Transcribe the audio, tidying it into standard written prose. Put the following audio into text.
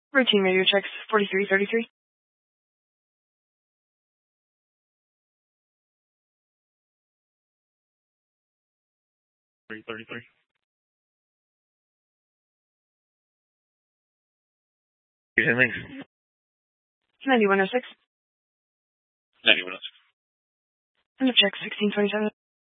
Routine radio checks 4333. 333. Thanks. 9106. 9106. End of check 1627.